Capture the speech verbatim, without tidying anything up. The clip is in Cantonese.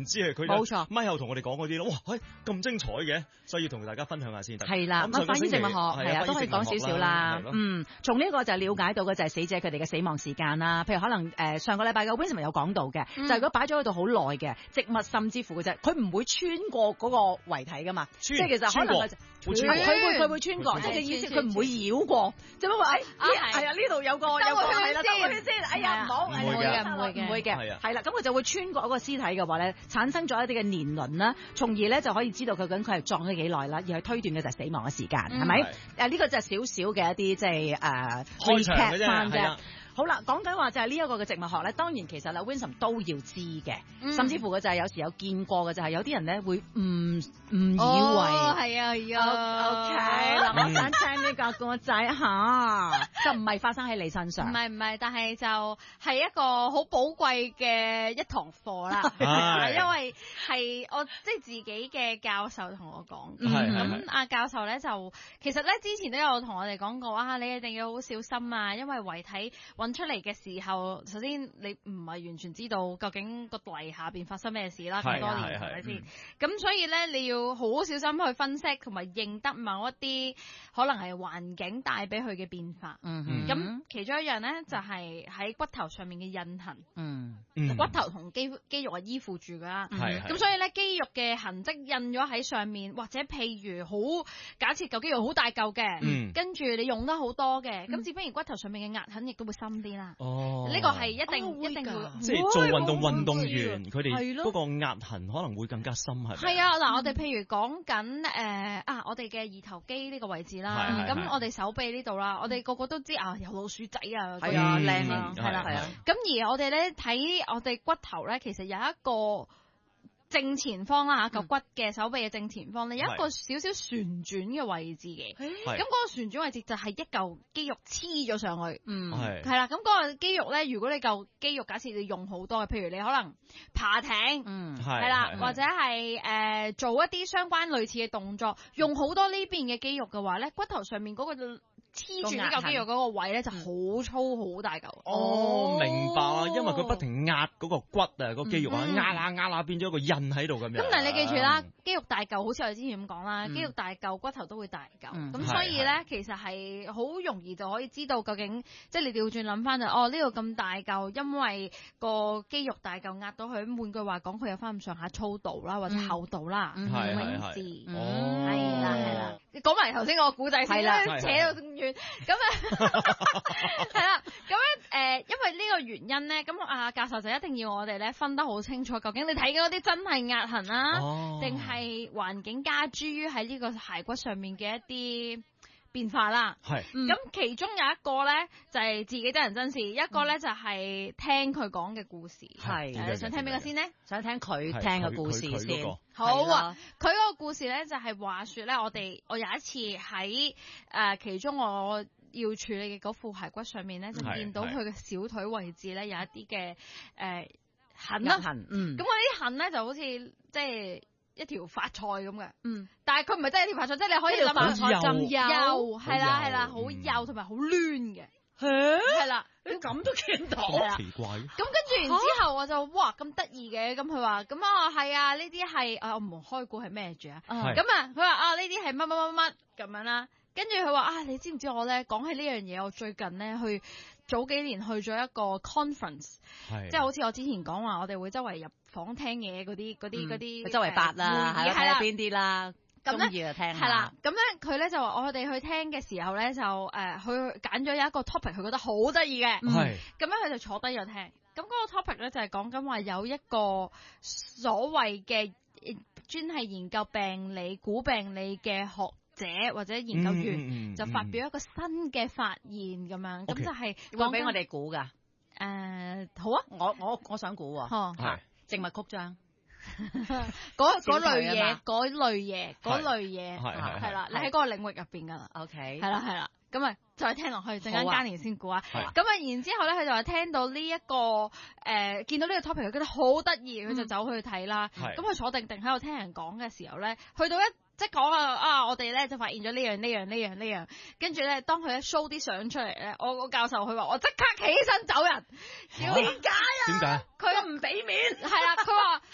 知啊，佢冇錯， 咪後同我哋講嗰啲咯，哇，咁、哎、精彩嘅，所以要同大家分享下先得。 係啦，咁翻譯植物學係啊，都可以講少少啦。嗯，從呢個就了解到嘅就係死者佢哋嘅死亡時間啦。譬如可能誒、呃、上個禮拜嘅 Vincent 有講到嘅，嗯、就係如果擺咗喺度好耐嘅植物，甚至乎嘅啫，佢唔會穿過嗰個遺體噶嘛，即係其實可能係佢會佢會穿過，即係意思佢唔會繞過，只不過誒係啊呢度有個有個係啦，兜圈先，哎呀唔好，唔會嘅唔會嘅唔會嘅，係啦，咁佢就會穿過嗰個屍體嘅話咧，產生咗一啲嘅年輪啦，從而咧就可以知道究竟佢係撞咗幾耐啦，而係推斷嘅就係死亡嘅時間，係咪？誒呢個就係少少嘅一啲即係誒開場嘅啫。好啦，講緊話就係呢一個嘅植物學咧，當然其實啦 Vincent 都要知嘅，嗯、甚至乎嘅就係有時有見過嘅就係有啲人咧會誤誤以為係啊係啊 ，OK 嗱，我想聽呢個故仔嚇，就唔係發生喺你身上， 唔係唔係，但係就係一個好寶貴嘅一堂課啦，因為係我即係自己嘅教授同我講，咁阿教授咧就其實咧之前都有同我哋講過啊，你一定要好小心啊，因為遺體揾出嚟嘅時候，首先你唔係完全知道究竟個泥下邊發生咩事啦，咁多年係咪先？咁所以咧，你要好小心去分析同埋認得某一啲可能係環境帶俾佢嘅變化。嗯咁、嗯、其中一樣咧就係、是、喺骨頭上面嘅印痕。嗯，骨頭同肌肌肉係依附住噶啦。係咁、嗯、所以咧，肌肉嘅痕跡印咗喺上面，或者譬如好假設嚿肌肉好大嚿嘅，嗯、跟住你用得好多嘅，咁自不然骨頭上面嘅壓痕亦都會深啲啦。哦，呢個係一定、哦、一定會， 即係做運動運動員，佢哋嗰個壓痕可能會更加深，係咪？ 係啊，嗱，我哋譬如講緊誒啊，我哋嘅二頭肌呢個位置啦，咁我哋手臂呢度啦，我哋個個都知啊，有老鼠仔啊，係啊，靚啊，係啦，係啊。咁而我哋咧睇我哋骨頭咧，其實有一個正前方啦嚇，嚿骨嘅手臂嘅正前方咧，有一個少少旋轉嘅位置嘅。咁嗰個旋轉位置就係一嚿肌肉黐咗上去。嗯，係。係啦，咁嗰個肌肉咧，如果你嚿肌肉假設你用好多嘅，譬如你可能爬艇，嗯，係啦，或者係誒做一啲相關類似嘅動作，用好多呢邊嘅肌肉嘅話咧，骨頭上面嗰個黐住呢嚿肌肉嗰個位咧就好粗好大嚿。 哦，明白啦，因為佢不停壓嗰個骨啊，個肌肉啊，壓下壓下變咗一個印喺度咁樣。 咁但係你記住啦，肌肉大嚿，好似我哋之前咁講啦，肌肉大嚿，骨頭都會大嚿。咁所以咧，其實係好容易就可以知道究竟，即係你調轉諗翻就，哦呢度咁大嚿，因為個肌肉大嚿壓到佢。咁換句話講，佢有翻咁上下粗度啦，或者厚度啦，咁樣知。哦，係啦係啦。你講埋頭先個古仔先啦，扯到咁遠。咁啊，係啦，咁樣誒，因為呢個原因咧，咁啊教授就一定要我哋咧分得好清楚，究竟你睇嗰啲真係壓痕啊，定係環境加諸喺呢個骸骨上面嘅一啲變化啦。係，咁其中有一個咧就係自己真人真事，一個咧就係聽佢講嘅故事。係，你想聽邊個先呢？ 想聽佢聽嘅故事先。 好啊，佢嗰個故事咧就係話說咧，我哋我有一次喺誒其中我要處理嘅嗰副骸骨上面咧，就見到佢嘅小腿位置咧有一啲嘅誒痕啦。痕，嗯，咁嗰啲痕咧就好似即係一條髮菜咁嘅，嗯，但係佢唔係真係一條髮菜，即係你可以諗下咁幼，係啦係啦，好幼同埋好攣嘅。係啦，你咁都見到，好奇怪。咁跟住然之後我就哇咁得意嘅，咁佢話咁啊係啊，呢啲係啊我唔開估係咩住啊，咁啊佢話啊呢啲係乜乜乜乜咁樣啦，跟住佢話啊你知唔知我咧講起呢樣嘢，我最近咧去早幾年去咗一個 conference，即係好似我之前講話我哋會周圍入房聽嘢嗰啲嗰啲嗰啲，周圍八啦，係睇下邊啲啦。咁咧係啦，咁咧佢咧就話我哋去聽嘅時候咧就誒，佢揀咗有一個 topic，佢覺得好得意嘅，係咁樣佢就坐低咗聽。咁嗰個 topic 咧就係講緊話有一個所謂嘅專係研究病理、古病理嘅學者或者研究員，嗯嗯嗯、就發表一個新嘅發現咁樣，咁、okay. 就係講俾我哋估噶。誒、 呃，好啊， 我我我想估喎，係靜脈曲張。 嗰嗰類嘢，嗰類嘢，嗰類嘢，係啦，你喺嗰個領域入邊噶啦 ，OK，係啦係啦，咁啊再聽落去，陣間嘉年先估啊，咁啊然之後咧，佢就話聽到呢、這、一個誒、呃，見到呢個 topic，佢覺得好得意，佢、嗯、就走去睇啦，咁佢坐定定喺度聽人講嘅時候咧，去到一。即係講啊啊！我哋咧就發現咗呢樣呢樣呢樣呢樣，跟住咧當佢咧 show 啲相出嚟咧，我個教授佢話我即刻起身走人，點解啊？點解？佢唔俾面，係啦，佢話